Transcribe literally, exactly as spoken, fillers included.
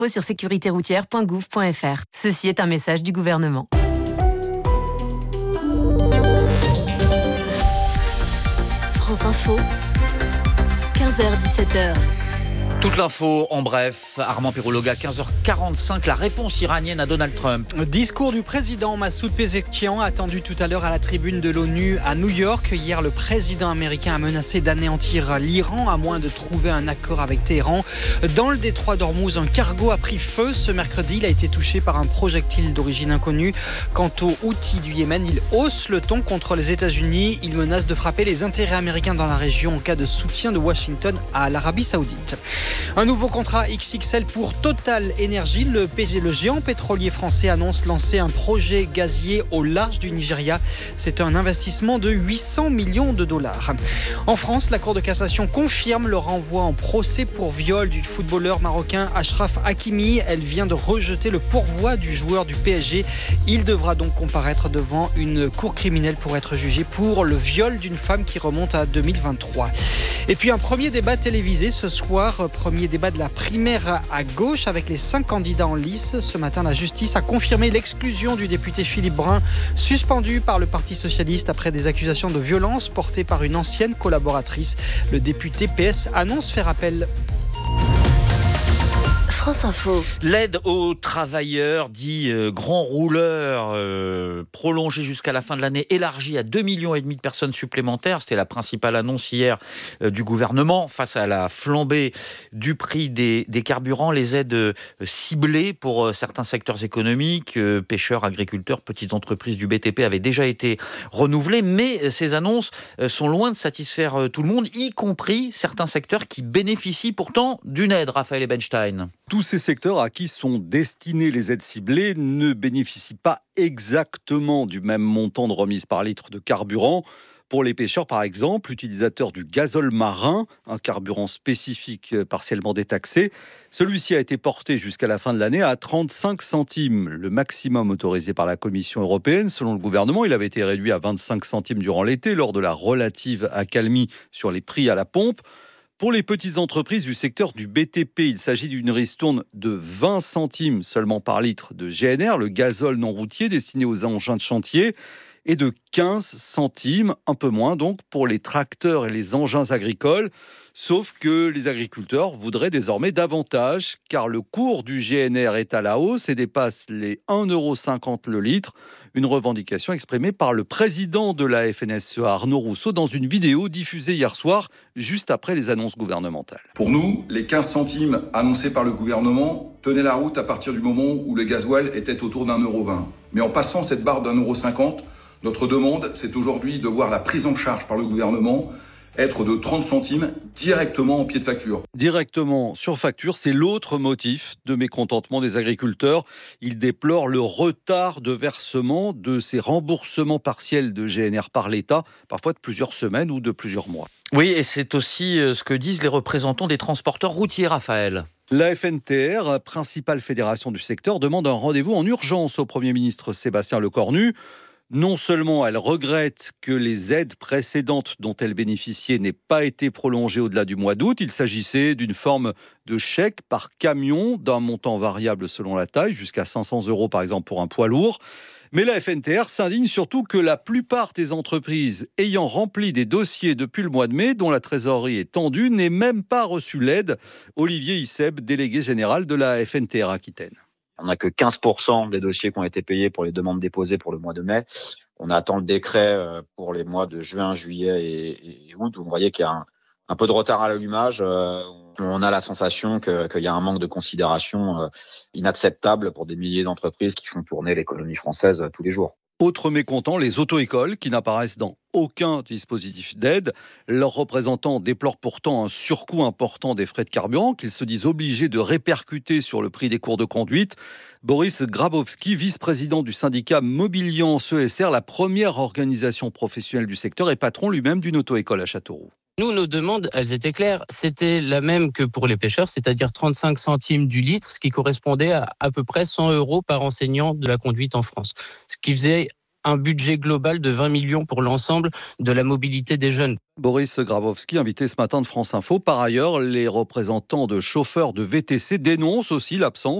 sur sécurité routière point gouv point f r. Ceci est un message du gouvernement. France Info, quinze heures dix-sept heures. Toute l'info en bref, Armand Pirologa, quinze heures quarante-cinq, la réponse iranienne à Donald Trump. Discours du président Massoud Pezeshkian attendu tout à l'heure à la tribune de l'ONU à New York. Hier, le président américain a menacé d'anéantir l'Iran à moins de trouver un accord avec Téhéran. Dans le détroit d'Ormuz, un cargo a pris feu ce mercredi. Il a été touché par un projectile d'origine inconnue. Quant aux Houthis du Yémen, ils haussent le ton contre les États-Unis. Ils menacent de frapper les intérêts américains dans la région en cas de soutien de Washington à l'Arabie Saoudite. Un nouveau contrat X X L pour Total Energy. Le, P G, le géant pétrolier français annonce lancer un projet gazier au large du Nigeria. C'est un investissement de huit cents millions de dollars. En France, la Cour de cassation confirme le renvoi en procès pour viol du footballeur marocain Achraf Hakimi. Elle vient de rejeter le pourvoi du joueur du P S G. Il devra donc comparaître devant une cour criminelle pour être jugé pour le viol d'une femme qui remonte à deux mille vingt-trois. Et puis un premier débat télévisé ce soir, premier débat de la primaire à gauche avec les cinq candidats en lice. Ce matin, la justice a confirmé l'exclusion du député Philippe Brun, suspendu par le Parti socialiste après des accusations de violence portées par une ancienne collaboratrice. Le député P S annonce faire appel. France Info. L'aide aux travailleurs, dit euh, grand rouleur, euh, prolongée jusqu'à la fin de l'année, élargie à deux virgule cinq millions de personnes supplémentaires. C'était la principale annonce hier euh, du gouvernement face à la flambée du prix des, des carburants. Les aides euh, ciblées pour euh, certains secteurs économiques, euh, pêcheurs, agriculteurs, petites entreprises du B T P avaient déjà été renouvelées. Mais ces annonces euh, sont loin de satisfaire euh, tout le monde, y compris certains secteurs qui bénéficient pourtant d'une aide. Raphaël Ebenstein. Tous ces secteurs à qui sont destinées les aides ciblées ne bénéficient pas exactement du même montant de remise par litre de carburant. Pour les pêcheurs, par exemple, utilisateurs du gazole marin, un carburant spécifique partiellement détaxé, celui-ci a été porté jusqu'à la fin de l'année à trente-cinq centimes, le maximum autorisé par la Commission européenne. Selon le gouvernement, il avait été réduit à vingt-cinq centimes durant l'été lors de la relative accalmie sur les prix à la pompe. Pour les petites entreprises du secteur du B T P, il s'agit d'une ristourne de vingt centimes seulement par litre de G N R, le gazole non routier destiné aux engins de chantier, et de quinze centimes, un peu moins donc, pour les tracteurs et les engins agricoles. Sauf que les agriculteurs voudraient désormais davantage, car le cours du G N R est à la hausse et dépasse les un euro cinquante le litre. Une revendication exprimée par le président de la F N S E A, Arnaud Rousseau, dans une vidéo diffusée hier soir, juste après les annonces gouvernementales. Pour nous, les quinze centimes annoncés par le gouvernement tenaient la route à partir du moment où le gasoil était autour d'un euro vingt. Mais en passant cette barre d'un euro cinquante, notre demande, c'est aujourd'hui de voir la prise en charge par le gouvernement être de trente centimes directement en pied de facture. Directement sur facture, c'est l'autre motif de mécontentement des agriculteurs. Ils déplorent le retard de versement de ces remboursements partiels de G N R par l'État, parfois de plusieurs semaines ou de plusieurs mois. Oui, et c'est aussi ce que disent les représentants des transporteurs routiers, Raphaël. La F N T R, principale fédération du secteur, demande un rendez-vous en urgence au Premier ministre Sébastien Lecornu. Non seulement elle regrette que les aides précédentes dont elle bénéficiait n'aient pas été prolongées au-delà du mois d'août. Il s'agissait d'une forme de chèque par camion d'un montant variable selon la taille, jusqu'à cinq cents euros par exemple pour un poids lourd. Mais la F N T R s'indigne surtout que la plupart des entreprises ayant rempli des dossiers depuis le mois de mai, dont la trésorerie est tendue, n'aient même pas reçu l'aide. Olivier Isseb, délégué général de la F N T R Aquitaine. On n'a que quinze pour cent des dossiers qui ont été payés pour les demandes déposées pour le mois de mai. On attend le décret pour les mois de juin, juillet et, et août. Vous voyez qu'il y a un, un peu de retard à l'allumage. On a la sensation que, qu'il y a un manque de considération inacceptable pour des milliers d'entreprises qui font tourner l'économie française tous les jours. Autre mécontent, les auto-écoles qui n'apparaissent dans aucun dispositif d'aide. Leurs représentants déplorent pourtant un surcoût important des frais de carburant qu'ils se disent obligés de répercuter sur le prix des cours de conduite. Boris Grabowski, vice-président du syndicat Mobiliance E S R, la première organisation professionnelle du secteur et patron lui-même d'une auto-école à Châteauroux. Nous, nos demandes, elles étaient claires. C'était la même que pour les pêcheurs, c'est-à-dire trente-cinq centimes du litre, ce qui correspondait à à peu près cent euros par enseignant de la conduite en France. Ce qui faisait un budget global de vingt millions pour l'ensemble de la mobilité des jeunes. Boris Grabowski, invité ce matin de France Info. Par ailleurs, les représentants de chauffeurs de V T C dénoncent aussi l'absence